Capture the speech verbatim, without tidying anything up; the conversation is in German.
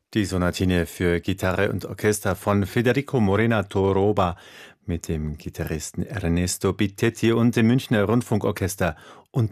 Die Sonatine für Gitarre und Orchester von Federico Morena Toroba mit dem Gitarristen Ernesto Bittetti und dem Münchner Rundfunkorchester unter